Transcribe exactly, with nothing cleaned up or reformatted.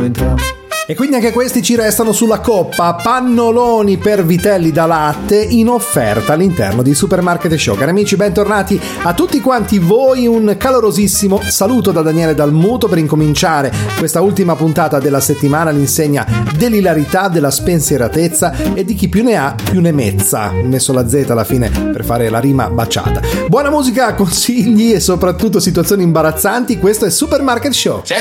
entra. E quindi anche questi ci restano sulla coppa. Pannoloni per vitelli da latte in offerta all'interno di Supermarket Show. Cari amici, bentornati a tutti quanti voi. Un calorosissimo saluto da Daniele Dalmuto per incominciare questa ultima puntata della settimana all'insegna dell'ilarità, della spensieratezza e di chi più ne ha più ne mezza. Ho messo la Z alla fine per fare la rima baciata. Buona musica, consigli e soprattutto situazioni imbarazzanti. Questo è Supermarket Show.